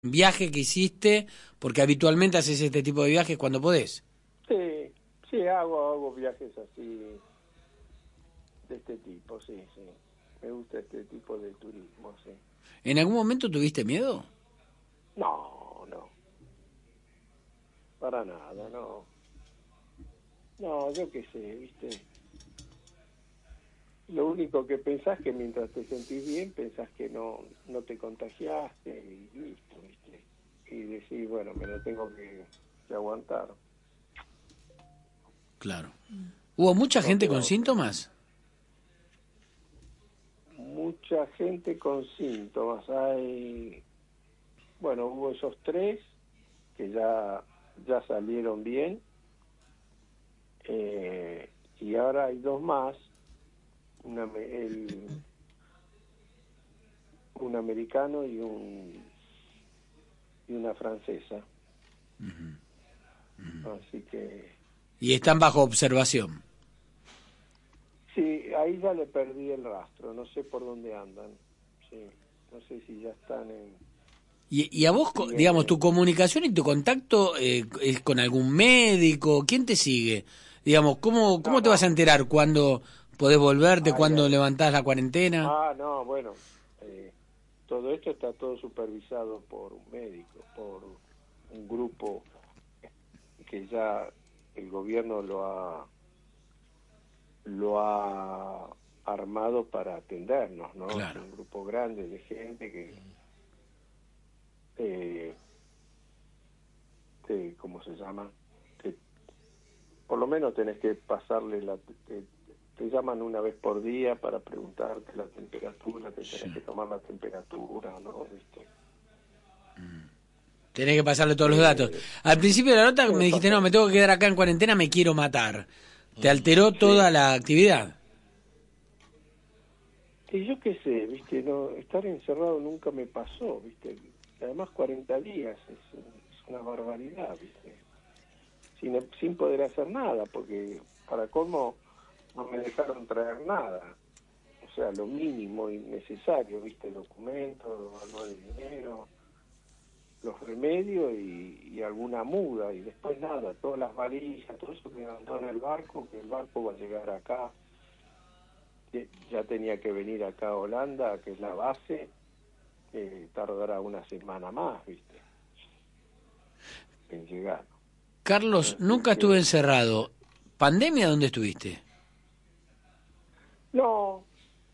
viaje que hiciste, porque habitualmente haces este tipo de viajes cuando podés. Sí, hago viajes así, de este tipo, sí. Me gusta este tipo de turismo, sí. ¿En algún momento tuviste miedo? No. Para nada, no. No, yo qué sé, ¿viste? Lo único que pensás que mientras te sentís bien, pensás que no te contagiaste y listo, ¿viste? Y decís, bueno, me lo tengo que aguantar. Claro. ¿Hubo mucha No gente queda con otra. síntomas? Mucha gente con síntomas. Bueno, hubo esos 3 que ya salieron bien. Y ahora hay 2 más. Un americano y una francesa. Así que Y están bajo observación. sí, ahí ya le perdí el rastro, no sé por dónde andan. Sí, no sé si ya están ¿Y a vos, siguen digamos, tu comunicación y tu contacto es con algún médico? ¿Quién te sigue? Digamos, ¿cómo te vas a no. enterar cuándo podés volverte, cuándo Ay. levantás la cuarentena? No, bueno, todo esto está todo supervisado por un médico, por un grupo que ya el gobierno lo ha armado para atendernos, ¿no? Es Claro. un grupo grande de gente ¿cómo se llama? Que por lo menos tenés que pasarle te llaman una vez por día para preguntarte la temperatura, te tenés que tomar la temperatura, ¿no? ¿Viste? Tenés que pasarle todos los datos. Al principio de la nota me dijiste, no, Pasar. me tengo que quedar acá en cuarentena, me quiero matar. ¿Te alteró toda Sí. la actividad? Y yo qué sé, ¿viste? No, estar encerrado nunca me pasó, ¿viste? Además 40 días es una barbaridad, ¿viste? Sin poder hacer nada, porque para colmo no me dejaron traer nada. O sea, lo mínimo y necesario, ¿viste? Documentos, algo de dinero, los remedios y alguna muda. Y después nada, todas las valijas, todo eso que andó en el barco, que el barco va a llegar acá. Ya tenía que venir acá a Holanda, que es la base, tardará una semana más, ¿viste? En llegar. Carlos, Así nunca estuve que... encerrado. ¿Pandemia dónde estuviste? No.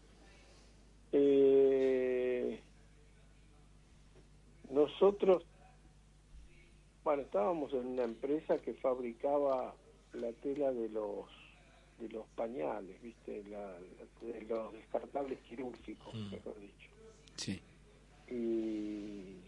Nosotros, bueno, estábamos en una empresa que fabricaba la tela de los pañales, ¿viste? De los descartables quirúrgicos, mejor dicho. Sí. Y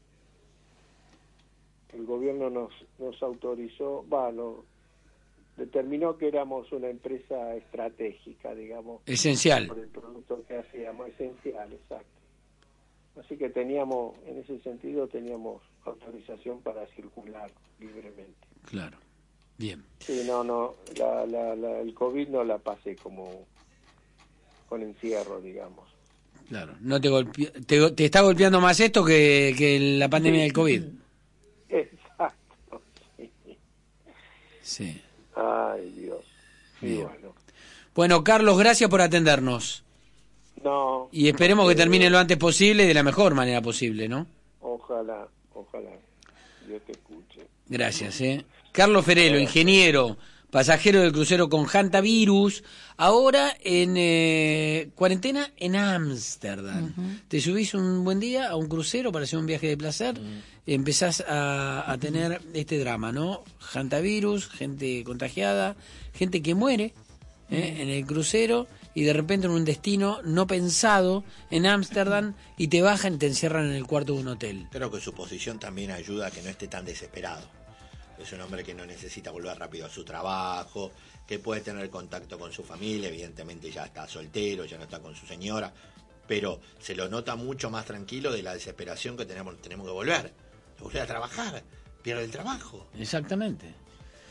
el gobierno nos autorizó, determinó que éramos una empresa estratégica, digamos, Esencial. por el producto que hacíamos, esencial, exacto. Así que en ese sentido teníamos autorización para circular libremente. Claro. Bien. Sí, el COVID no la pasé como con encierro, digamos. Claro. No te está golpeando más esto que la pandemia del COVID. Exacto, sí. Sí. Ay, Dios. Y Bien. bueno. Bueno, Carlos, gracias por atendernos. No, Y esperemos que termine lo antes posible y de la mejor manera posible, ¿no? ojalá, Dios te escuche. Gracias, Carlos Ferelo, Abrazo. ingeniero, pasajero del crucero con Hantavirus, ahora en cuarentena en Ámsterdam. Te subís un buen día a un crucero para hacer un viaje de placer, empezás a tener este drama, ¿no? Hantavirus, gente contagiada, gente que muere en el crucero y de repente en un destino no pensado en Ámsterdam y te bajan y te encierran en el cuarto de un hotel. Creo que su posición también ayuda a que no esté tan desesperado. Es un hombre que no necesita volver rápido a su trabajo, que puede tener contacto con su familia, evidentemente ya está soltero, ya no está con su señora, pero se lo nota mucho más tranquilo de la desesperación que tenemos que volver a trabajar, pierde el trabajo. Exactamente.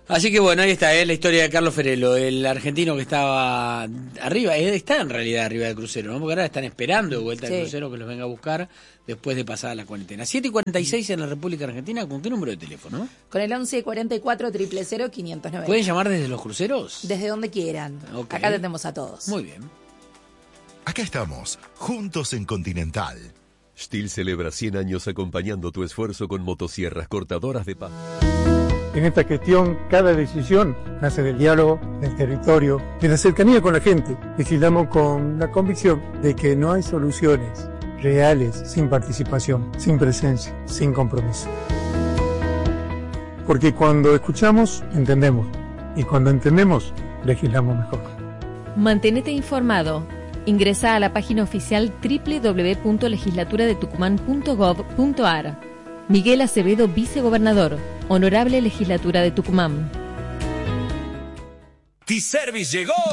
Así que bueno, ahí está, la historia de Carlos Ferelo, el argentino que estaba arriba, está en realidad arriba del crucero, ¿no? Porque ahora están esperando de vuelta al crucero que los venga a buscar después de pasada la cuarentena. 7:46 en la República Argentina, ¿con qué número de teléfono? Con el 1144 000 590. ¿Pueden llamar desde los cruceros? Desde donde quieran. Okay. Acá atendemos a todos. Muy bien. Acá estamos, juntos en Continental. Stihl celebra 100 años acompañando tu esfuerzo con motosierras cortadoras de paja. En esta gestión, cada decisión nace del diálogo, del territorio, de la cercanía con la gente. Legislamos con la convicción de que no hay soluciones reales sin participación, sin presencia, sin compromiso. Porque cuando escuchamos, entendemos. Y cuando entendemos, legislamos mejor. Mantenete informado. Ingresa a la página oficial www.legislaturadetucumán.gov.ar. Miguel Acevedo, vicegobernador. Honorable Legislatura de Tucumán. T-Service llegó.